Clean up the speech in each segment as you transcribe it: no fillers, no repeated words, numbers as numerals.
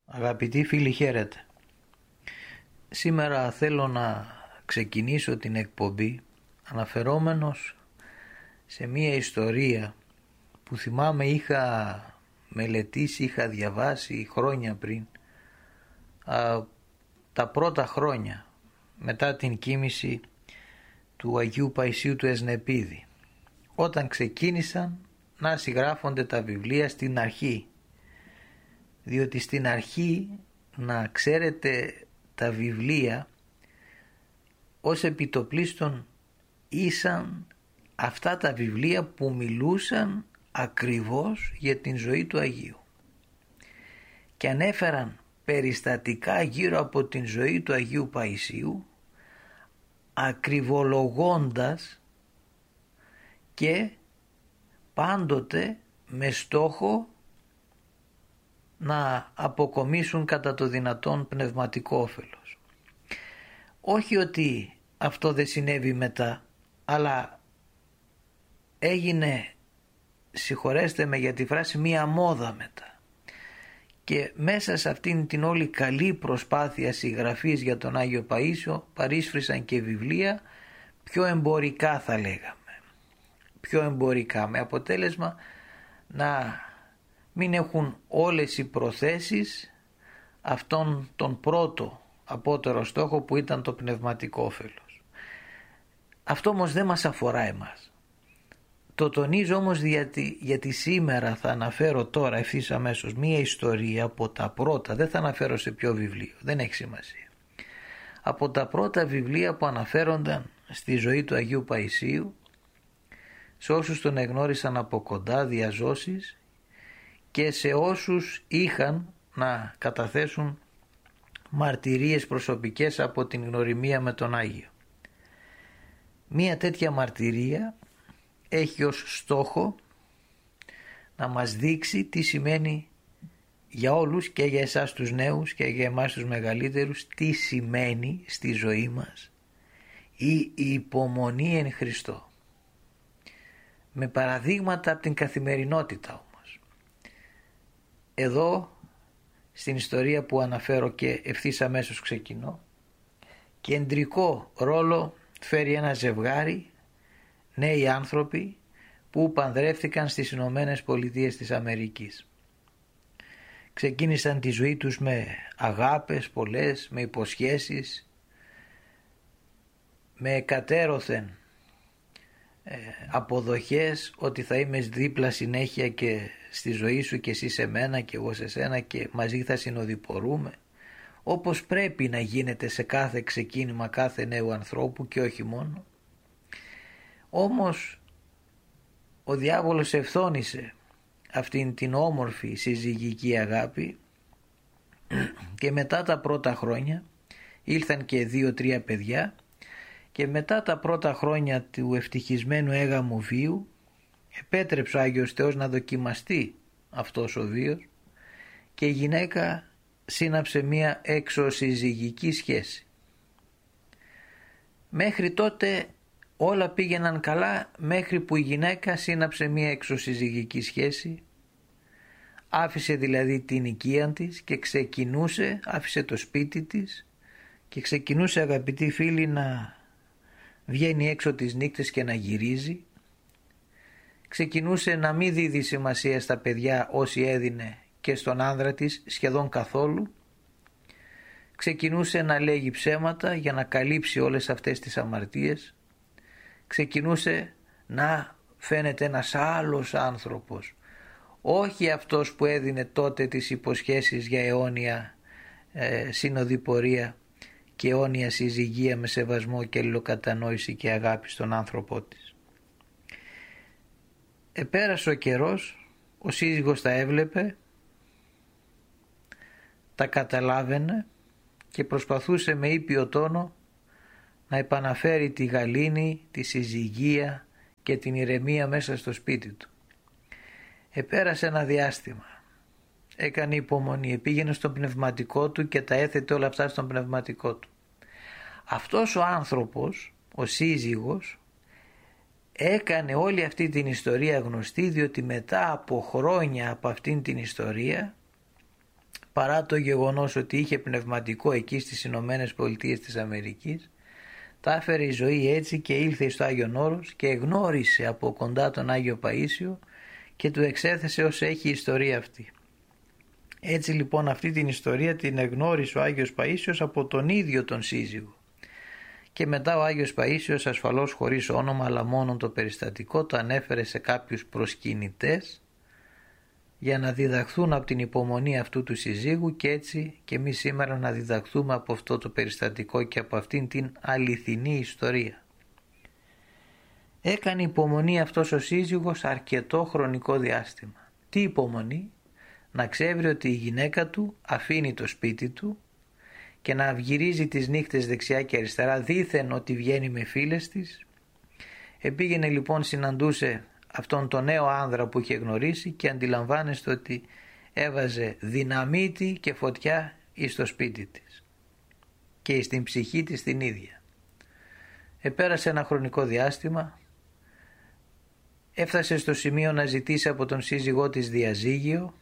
Αγαπητοί φίλοι, χαίρετε. Σήμερα θέλω να ξεκινήσω την εκπομπή αναφερόμενος σε μία ιστορία που θυμάμαι είχα μελετήσει, είχα διαβάσει χρόνια πριν, τα πρώτα χρόνια μετά την κοίμηση του Αγίου Παϊσίου του Εσνεπίδη, όταν ξεκίνησαν να συγγράφονται τα βιβλία στην αρχή. Διότι στην αρχή, να ξέρετε, τα βιβλία ως επιτοπλίστων ήσαν αυτά τα βιβλία που μιλούσαν ακριβώς για την ζωή του Αγίου και ανέφεραν περιστατικά γύρω από την ζωή του Αγίου Παϊσίου, ακριβολογώντας και πάντοτε με στόχο να αποκομίσουν κατά το δυνατόν πνευματικό όφελος. Όχι ότι αυτό δεν συνέβη μετά, αλλά έγινε, συγχωρέστε με για τη φράση, μία μόδα μετά. Και μέσα σε αυτήν την όλη καλή προσπάθεια συγγραφής για τον Άγιο Παΐσιο παρίσφρησαν και βιβλία πιο εμπορικά, θα λέγαμε. Πιο εμπορικά, με αποτέλεσμα να μην έχουν όλες οι προθέσεις αυτόν τον πρώτο απότερο στόχο που ήταν το πνευματικό όφελος. Αυτό όμως δεν μας αφορά εμάς. Το τονίζω όμως γιατί σήμερα θα αναφέρω τώρα ευθύς αμέσως μία ιστορία από τα πρώτα, δεν θα αναφέρω σε ποιο βιβλίο, δεν έχει σημασία. Από τα πρώτα βιβλία που αναφέρονταν στη ζωή του Αγίου Παϊσίου, σε όσους τον εγνώρισαν από κοντά, διαζώσεις, και σε όσους είχαν να καταθέσουν μαρτυρίες προσωπικές από την γνωριμία με τον Άγιο. Μία τέτοια μαρτυρία έχει ως στόχο να μας δείξει τι σημαίνει για όλους, και για εσάς τους νέους και για εμάς τους μεγαλύτερους, τι σημαίνει στη ζωή μας η υπομονή εν Χριστώ. Με παραδείγματα από την καθημερινότητα. Εδώ στην ιστορία που αναφέρω και ευθύς αμέσως ξεκινώ, κεντρικό ρόλο φέρει ένα ζευγάρι, νέοι άνθρωποι που παντρεύτηκαν στις Ηνωμένες Πολιτείες της Αμερικής. Ξεκίνησαν τη ζωή τους με αγάπες πολλές, με υποσχέσεις, με κατέρωθεν αποδοχές ότι θα είμαι δίπλα συνέχεια και στη ζωή σου και εσύ σε μένα και εγώ σε σένα και μαζί θα συνοδοιπορούμε, όπως πρέπει να γίνεται σε κάθε ξεκίνημα κάθε νέου ανθρώπου και όχι μόνο. Όμως ο διάβολος ευθώνησε αυτήν την όμορφη συζυγική αγάπη και μετά τα πρώτα χρόνια ήλθαν και 2-3 παιδιά, και μετά τα πρώτα χρόνια του ευτυχισμένου έγαμου βίου επέτρεψε ο Άγιος Θεός να δοκιμαστεί αυτός ο βίος και η γυναίκα σύναψε μία εξωσυζυγική σχέση. Μέχρι τότε όλα πήγαιναν καλά, μέχρι που η γυναίκα σύναψε μία εξωσυζυγική σχέση, άφησε δηλαδή την οικία της και άφησε το σπίτι της και ξεκινούσε, αγαπητοί φίλοι, να βγαίνει έξω τις νύχτες και να γυρίζει. Ξεκινούσε να μην δίδει σημασία στα παιδιά όσοι έδινε και στον άνδρα της σχεδόν καθόλου. Ξεκινούσε να λέγει ψέματα για να καλύψει όλες αυτές τις αμαρτίες. Ξεκινούσε να φαίνεται ένας άλλος άνθρωπος, όχι αυτός που έδινε τότε τις υποσχέσεις για αιώνια συνοδοιπορία και αιώνια συζυγία με σεβασμό και αλληλοκατανόηση και αγάπη στον άνθρωπό της. Επέρασε ο καιρός, ο σύζυγος τα έβλεπε, τα καταλάβαινε και προσπαθούσε με ήπιο τόνο να επαναφέρει τη γαλήνη, τη συζυγία και την ηρεμία μέσα στο σπίτι του. Επέρασε ένα διάστημα, έκανε υπομονή, πήγαινε στον πνευματικό του και τα έθετε όλα αυτά στον πνευματικό του. Αυτός ο άνθρωπος, ο σύζυγος, έκανε όλη αυτή την ιστορία γνωστή, διότι μετά από χρόνια από αυτήν την ιστορία παρά το γεγονός ότι είχε πνευματικό εκεί στις Ηνωμένες Πολιτείες της Αμερικής, τα έφερε η ζωή έτσι και ήλθε στο Άγιον Όρος και εγνώρισε από κοντά τον Άγιο Παΐσιο και του εξέθεσε ως έχει η ιστορία αυτή. Έτσι λοιπόν αυτή την ιστορία την εγνώρισε ο Άγιος Παΐσιος από τον ίδιο τον σύζυγο. Και μετά ο Άγιος Παΐσιος, ασφαλώς χωρίς όνομα αλλά μόνο το περιστατικό, το ανέφερε σε κάποιους προσκυνητές για να διδαχθούν από την υπομονή αυτού του συζύγου και έτσι και εμείς σήμερα να διδαχθούμε από αυτό το περιστατικό και από αυτήν την αληθινή ιστορία. Έκανε υπομονή αυτός ο σύζυγος αρκετό χρονικό διάστημα. Τι υπομονή? Να ξέρει ότι η γυναίκα του αφήνει το σπίτι του και να γυρίζει τις νύχτες δεξιά και αριστερά δήθεν ότι βγαίνει με φίλες της. Επήγαινε λοιπόν, συναντούσε αυτόν τον νέο άνδρα που είχε γνωρίσει και αντιλαμβάνεστε ότι έβαζε δυναμίτη και φωτιά εις το σπίτι της και στην ψυχή της την ίδια. Επέρασε ένα χρονικό διάστημα, έφτασε στο σημείο να ζητήσει από τον σύζυγό της διαζύγιο.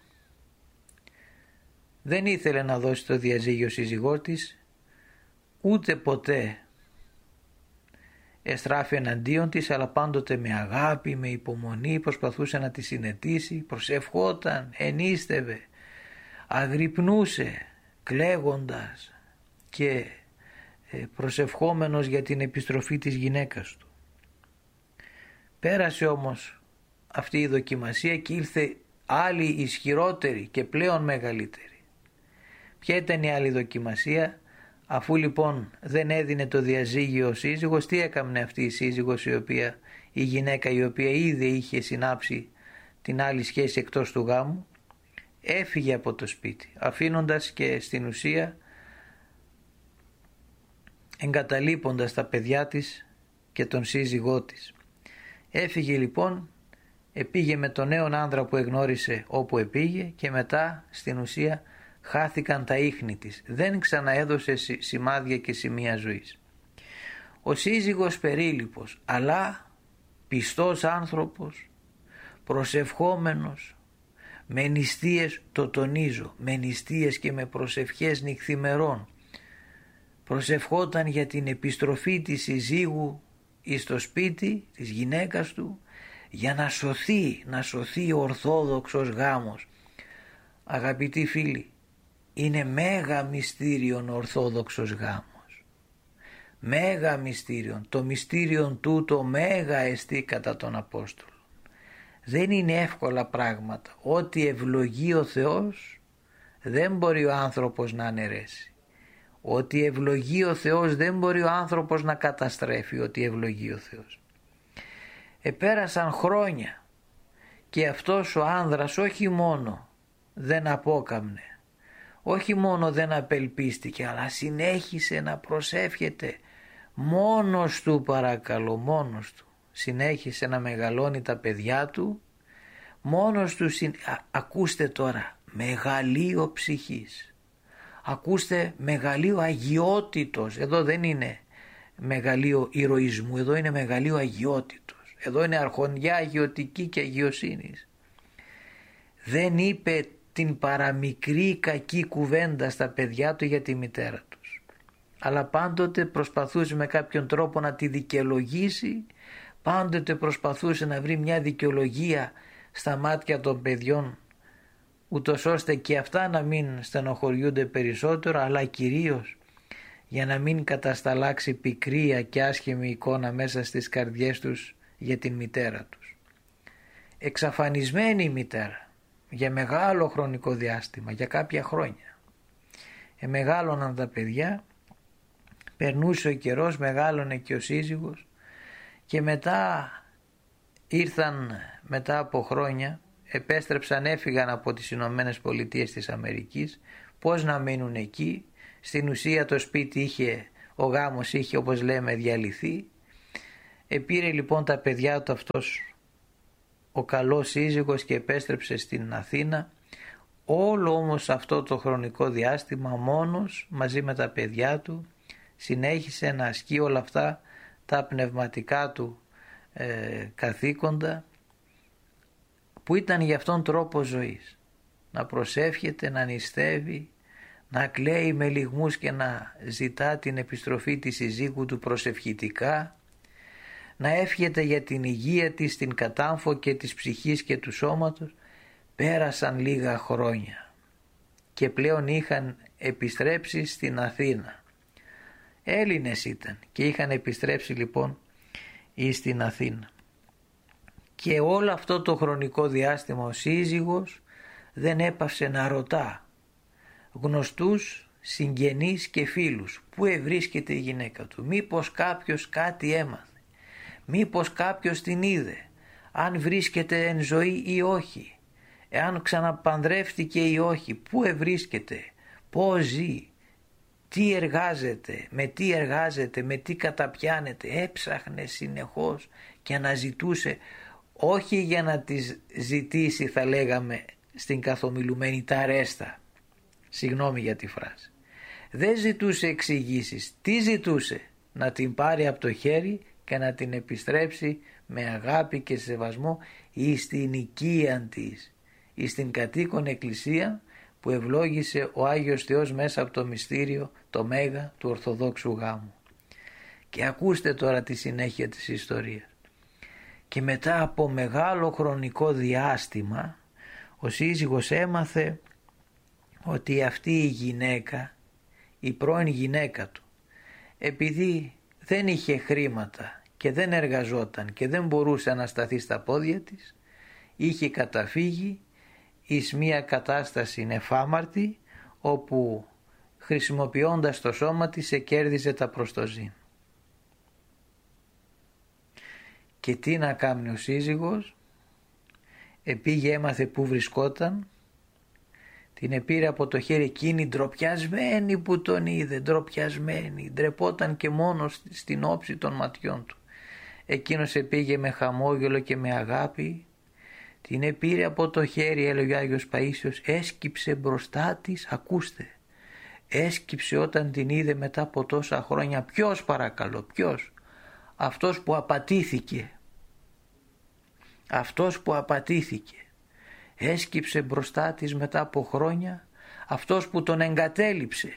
Δεν ήθελε να δώσει το διαζύγιο ο σύζυγός της, ούτε ποτέ εστράφει εναντίον της, αλλά πάντοτε με αγάπη, με υπομονή προσπαθούσε να τη συνετίσει, προσευχόταν, ενίστευε, αγρυπνούσε κλαίγοντας και προσευχόμενος για την επιστροφή της γυναίκας του. Πέρασε όμως αυτή η δοκιμασία και ήρθε άλλη ισχυρότερη και πλέον μεγαλύτερη. Ποια ήταν η άλλη δοκιμασία? Αφού λοιπόν δεν έδινε το διαζύγιο ο σύζυγος, τι έκαμνε αυτή η σύζυγος, η γυναίκα η οποία ήδη είχε συνάψει την άλλη σχέση εκτός του γάμου? Έφυγε από το σπίτι, αφήνοντας και στην ουσία εγκαταλείποντας τα παιδιά της και τον σύζυγό της. Έφυγε λοιπόν, επήγε με τον νέον άνδρα που εγνώρισε όπου επήγε και μετά στην ουσία χάθηκαν τα ίχνη της. Δεν ξαναέδωσε σημάδια και σημεία ζωής. Ο σύζυγος περίληπος αλλά πιστός άνθρωπος, προσευχόμενος, με νηστείες, το τονίζω, με νηστείες και με προσευχές νυχθημερών, προσευχόταν για την επιστροφή της συζύγου εις το σπίτι της γυναίκας του για να σωθεί ο ορθόδοξος γάμος. Αγαπητοί φίλοι, είναι μέγα μυστήριον ο ορθόδοξος γάμος. Μέγα μυστήριον. Το μυστήριον τούτο μέγα εστί κατά τον Απόστολο. Δεν είναι εύκολα πράγματα. Ό,τι ευλογεί ο Θεός δεν μπορεί ο άνθρωπος να αναιρέσει. Ό,τι ευλογεί ο Θεός δεν μπορεί ο άνθρωπος να καταστρέφει ό,τι ευλογεί ο Θεός. Επέρασαν χρόνια και αυτός ο άνδρας όχι μόνο δεν απόκαμνε, όχι μόνο δεν απελπίστηκε, αλλά συνέχισε να προσεύχεται μόνος του, παρακαλώ, μόνος του. Συνέχισε να μεγαλώνει τα παιδιά του, μόνος του, ακούστε τώρα, μεγαλείο ψυχής. Ακούστε, μεγαλείο αγιότητος. Εδώ δεν είναι μεγαλείο ηρωισμού, εδώ είναι μεγαλείο αγιότητος. Εδώ είναι αρχοντιά αγιωτική και αγιοσύνης. Δεν είπε την παραμικρή κακή κουβέντα στα παιδιά του για τη μητέρα τους, αλλά πάντοτε προσπαθούσε με κάποιον τρόπο να τη δικαιολογήσει, πάντοτε προσπαθούσε να βρει μια δικαιολογία στα μάτια των παιδιών, ούτως ώστε και αυτά να μην στενοχωριούνται περισσότερο, αλλά κυρίως για να μην κατασταλάξει πικρία και άσχημη εικόνα μέσα στις καρδιές τους για την μητέρα τους. Εξαφανισμένη η μητέρα για μεγάλο χρονικό διάστημα, για κάποια χρόνια. Μεγάλωναν τα παιδιά, περνούσε ο καιρός, μεγάλωνε και ο σύζυγος και μετά ήρθαν, μετά από χρόνια, επέστρεψαν, έφυγαν από τις Ηνωμένες Πολιτείες της Αμερικής. Πώς να μείνουν εκεί? Στην ουσία το σπίτι ο γάμος είχε, όπως λέμε, διαλυθεί. Επήρε λοιπόν τα παιδιά του αυτός ο καλός σύζυγος και επέστρεψε στην Αθήνα. Όλο όμως αυτό το χρονικό διάστημα μόνος μαζί με τα παιδιά του συνέχισε να ασκεί όλα αυτά τα πνευματικά του καθήκοντα που ήταν για αυτόν τρόπο ζωής. να προσεύχεται, να νηστεύει, να κλαίει με λυγμούς και να ζητά την επιστροφή της συζύγου του προσευχητικά, να εύχεται για την υγεία της, την κατάμφο και της ψυχής και του σώματος. Πέρασαν λίγα χρόνια και πλέον είχαν επιστρέψει στην Αθήνα. Έλληνες ήταν και είχαν επιστρέψει λοιπόν στην Αθήνα. Και όλο αυτό το χρονικό διάστημα ο σύζυγος δεν έπαυσε να ρωτά γνωστούς, συγγενείς και φίλους πού ευρίσκεται η γυναίκα του, μήπως κάποιος κάτι έμαθε, μήπως κάποιος την είδε, αν βρίσκεται εν ζωή ή όχι, εάν ξαναπανδρεύτηκε ή όχι, πού ευρίσκεται, πώς ζει, τι εργάζεται, με τι καταπιάνεται. Έψαχνε συνεχώς και αναζητούσε, όχι για να τις ζητήσει, θα λέγαμε στην καθομιλουμένη, τα ρέστα, συγγνώμη για τη φράση, δεν ζητούσε εξηγήσεις. Τι ζητούσε? Να την πάρει από το χέρι και να την επιστρέψει με αγάπη και σεβασμό εις την οικία της, εις την κατοίκον εκκλησία που ευλόγησε ο Άγιος Θεός μέσα από το μυστήριο, το μέγα του Ορθοδόξου γάμου. Και ακούστε τώρα τη συνέχεια της ιστορίας. Και μετά από μεγάλο χρονικό διάστημα ο σύζυγος έμαθε ότι αυτή η γυναίκα, η πρώην γυναίκα του, επειδή δεν είχε χρήματα και δεν εργαζόταν και δεν μπορούσε να σταθεί στα πόδια της, είχε καταφύγει εις μία κατάσταση νεφάμαρτη, όπου χρησιμοποιώντας το σώμα της εκέρδιζε τα προστοζήν. Και τι να κάνει ο σύζυγος? Επήγε, έμαθε που βρισκόταν, την επήρε από το χέρι, εκείνη ντροπιασμένη που τον είδε, ντροπιασμένη, ντρεπόταν και μόνος στην όψη των ματιών του. Εκείνος επήγε με χαμόγελο και με αγάπη, την επήρε από το χέρι, έλεγε ο Άγιος Παΐσιος, έσκυψε μπροστά της, ακούστε, έσκυψε όταν την είδε μετά από τόσα χρόνια. Ποιος, παρακαλώ, ποιος? Αυτός που απατήθηκε, αυτός που απατήθηκε, έσκυψε μπροστά της μετά από χρόνια, αυτός που τον εγκατέλειψε,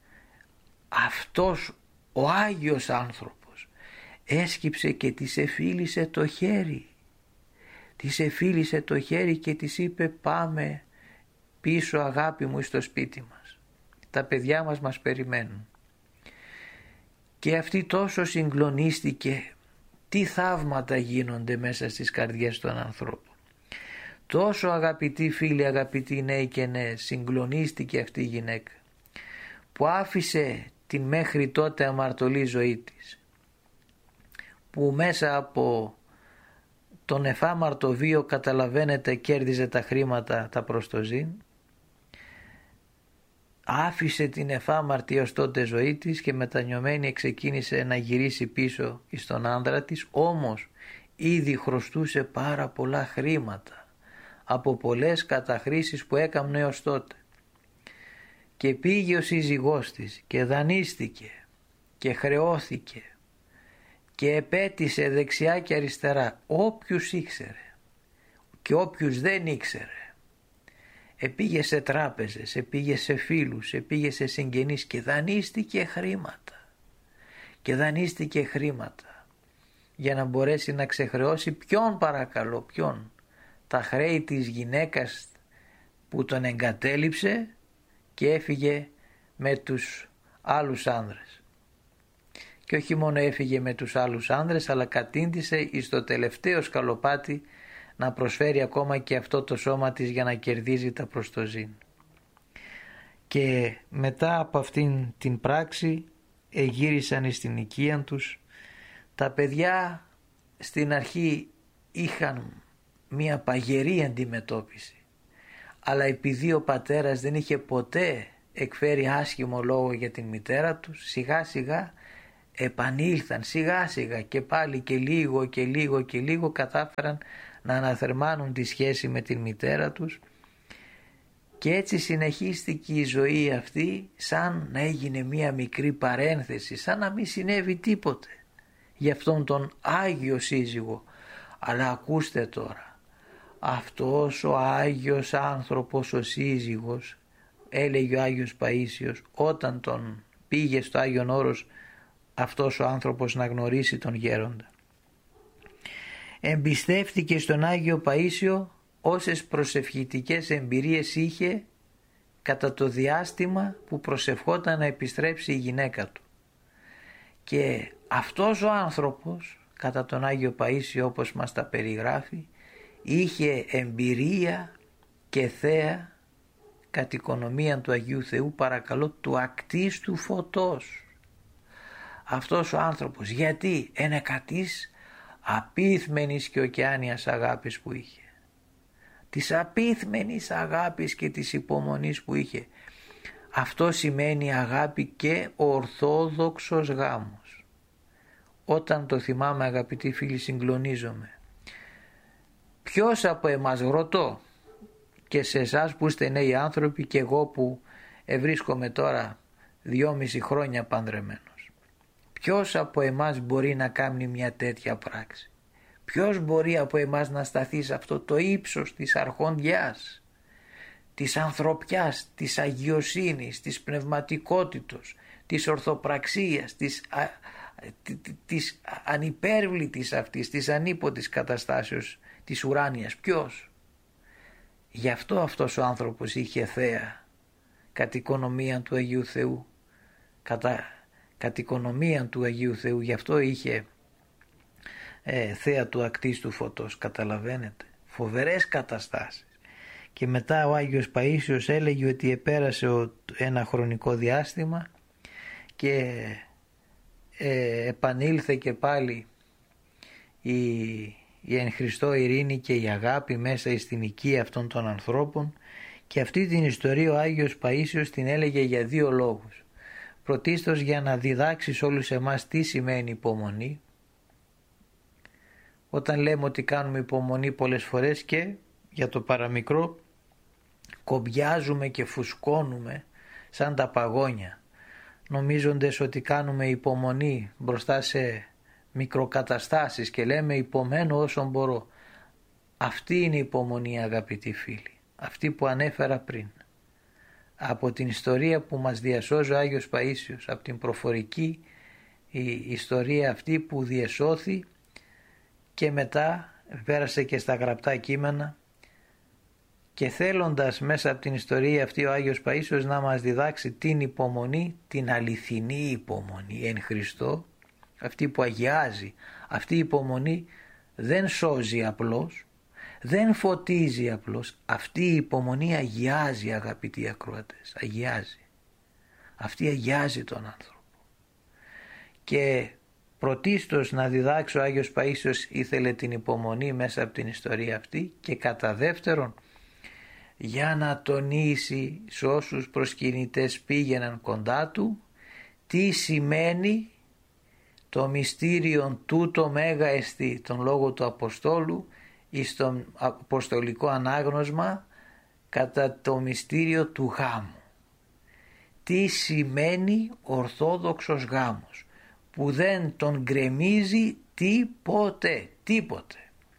αυτός ο Άγιος άνθρωπος έσκυψε και της εφίλησε το χέρι, της εφίλησε το χέρι και της είπε, πάμε πίσω αγάπη μου στο σπίτι μας, τα παιδιά μας περιμένουν. Και αυτή τόσο συγκλονίστηκε. Τι θαύματα γίνονται μέσα στις καρδιές των ανθρώπων. Τόσο αγαπητοί φίλοι, αγαπητοί νέοι και νέες, συγκλονίστηκε αυτή η γυναίκα που άφησε την μέχρι τότε αμαρτωλή ζωή της, που μέσα από τον εφάμαρτο βίο, καταλαβαίνετε, κέρδιζε τα χρήματα, τα προστοζήν, άφησε την εφάμαρτη ως τότε ζωή της και μετανιωμένη ξεκίνησε να γυρίσει πίσω στον άντρα της, όμως ήδη χρωστούσε πάρα πολλά χρήματα από πολλές καταχρήσεις που έκαμνε ως τότε. Και πήγε ο σύζυγός της και δανείστηκε και χρεώθηκε και επέτησε δεξιά και αριστερά όποιους ήξερε και όποιους δεν ήξερε. Επήγε σε τράπεζες, επήγε σε φίλους, επήγε σε συγγενείς και δανείστηκε χρήματα. Και δανείστηκε χρήματα για να μπορέσει να ξεχρεώσει ποιον, παρακαλώ, ποιον? Τα χρέη της γυναίκας που τον εγκατέλειψε και έφυγε με τους άλλους άνδρες. Και όχι μόνο έφυγε με τους άλλους άνδρες, αλλά κατήντησε εις το τελευταίο σκαλοπάτι να προσφέρει ακόμα και αυτό το σώμα της για να κερδίζει τα προστοζήν. Και μετά από αυτήν την πράξη εγύρισαν στην οικία τους. Τα παιδιά στην αρχή είχαν μια παγερή αντιμετώπιση, αλλά επειδή ο πατέρας δεν είχε ποτέ εκφέρει άσχημο λόγο για την μητέρα τους, σιγά σιγά επανήλθαν, σιγά σιγά και πάλι και λίγο κατάφεραν να αναθερμάνουν τη σχέση με την μητέρα τους, και έτσι συνεχίστηκε η ζωή αυτή σαν να έγινε μία μικρή παρένθεση, σαν να μην συνέβη τίποτε για αυτόν τον Άγιο σύζυγο. Αλλά ακούστε τώρα, αυτός ο Άγιος άνθρωπος, ο σύζυγος, έλεγε ο Άγιος Παΐσιος, όταν τον πήγε στο Άγιον Όρος αυτός ο άνθρωπος να γνωρίσει τον γέροντα, εμπιστεύτηκε στον Άγιο Παΐσιο όσες προσευχητικές εμπειρίες είχε κατά το διάστημα που προσευχόταν να επιστρέψει η γυναίκα του. Και αυτός ο άνθρωπος, κατά τον Άγιο Παΐσιο όπως μας τα περιγράφει, είχε εμπειρία και θέα κατ' οικονομία του Αγίου Θεού, παρακαλώ, του ακτίστου φωτός. Αυτός ο άνθρωπος, γιατί ενεκατής απίθμενης και ωκεάνιας αγάπης που είχε, της απίθμενης αγάπης και της υπομονής που είχε. Αυτό σημαίνει αγάπη και ορθόδοξος γάμος. Όταν το θυμάμαι, αγαπητοί φίλοι, συγκλονίζομαι. Ποιος από εμάς, ρωτώ και σε εσάς που είστε νέοι άνθρωποι και εγώ που βρίσκομαι τώρα 2,5 χρόνια παντρεμένος, ποιος από εμάς μπορεί να κάνει μια τέτοια πράξη? Ποιος μπορεί από εμάς να σταθεί σε αυτό το ύψος της αρχοντιάς, της ανθρωπιάς, της αγιοσύνης, της πνευματικότητος, της ορθοπραξίας, της ανυπέρβλητης αυτής, της ανίποτης καταστάσεως της ουράνιας? Ποιος? Γι' αυτό αυτός ο άνθρωπος είχε θέα κατ' οικονομία του Αγίου Θεού, κατ' οικονομία του Αγίου Θεού, γι' αυτό είχε θέα του ακτίστου φωτός. Καταλαβαίνετε, φοβερές καταστάσεις. Και μετά ο Άγιος Παΐσιος έλεγε ότι επέρασε ένα χρονικό διάστημα και επανήλθε και πάλι η εν Χριστώ ειρήνη και η αγάπη μέσα στην οικία αυτών των ανθρώπων. Και αυτή την ιστορία ο Άγιος Παΐσιος την έλεγε για 2 λόγους. Πρωτίστως για να διδάξει σε όλους εμάς τι σημαίνει υπομονή. Όταν λέμε ότι κάνουμε υπομονή πολλές φορές και για το παραμικρό κομπιάζουμε και φουσκώνουμε σαν τα παγόνια, νομίζοντας ότι κάνουμε υπομονή μπροστά σε μικροκαταστάσεις και λέμε υπομένω όσον μπορώ. Αυτή είναι η υπομονή, αγαπητοί φίλοι, αυτή που ανέφερα πριν. Από την ιστορία που μας διασώζει ο Άγιος Παΐσιος, από την προφορική η ιστορία αυτή που διεσώθη και μετά πέρασε και στα γραπτά κείμενα, και θέλοντας μέσα από την ιστορία αυτή ο Άγιος Παΐσιος να μας διδάξει την υπομονή, την αληθινή υπομονή εν Χριστώ, αυτή που αγιάζει. Αυτή η υπομονή δεν σώζει απλώς, δεν φωτίζει απλώς, αυτή η υπομονή αγιάζει, αγαπητοί ακροατές, αγιάζει. Αυτή αγιάζει τον άνθρωπο. Και πρωτίστως να διδάξει ο Άγιος Παΐσιος ήθελε την υπομονή μέσα από την ιστορία αυτή, και κατά δεύτερον για να τονίσει σε όσους προσκυνητές πήγαιναν κοντά του τι σημαίνει το μυστήριον τούτο μέγα εστί, τον λόγο του Αποστόλου εις το αποστολικό ανάγνωσμα κατά το μυστήριο του γάμου. Τι σημαίνει ορθόδοξος γάμος, που δεν τον γκρεμίζει τίποτε.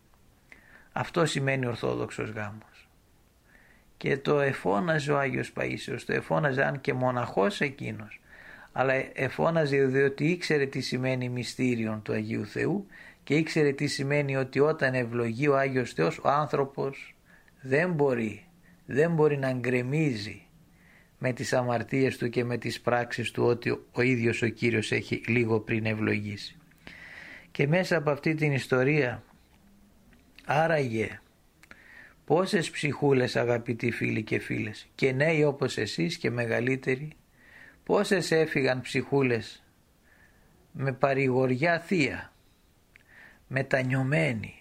Αυτό σημαίνει ορθόδοξος γάμος. Και το εφώναζε ο Άγιος Παΐσιος, το εφώναζε αν και μοναχός εκείνος, αλλά εφώναζε διότι ήξερε τι σημαίνει μυστήριον του Αγίου Θεού και ήξερε τι σημαίνει ότι όταν ευλογεί ο Άγιος Θεός ο άνθρωπος δεν μπορεί να γκρεμίζει με τις αμαρτίες του και με τις πράξεις του ότι ο ίδιος ο Κύριος έχει λίγο πριν ευλογήσει. Και μέσα από αυτή την ιστορία άραγε πόσες ψυχούλες, αγαπητοί φίλοι και φίλες, και νέοι όπως εσείς και μεγαλύτεροι, πόσες έφυγαν ψυχούλες με παρηγοριά θεία, μετανιωμένοι,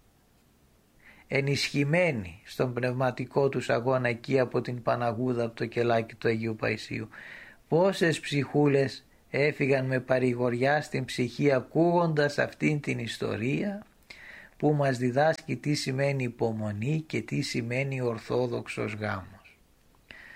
ενισχυμένοι στον πνευματικό τους αγώνα εκεί από την Παναγούδα, από το κελάκι του Αγίου Παϊσίου. Πόσες ψυχούλες έφυγαν με παρηγοριά στην ψυχή ακούγοντας αυτήν την ιστορία που μας διδάσκει τι σημαίνει υπομονή και τι σημαίνει ορθόδοξος γάμος.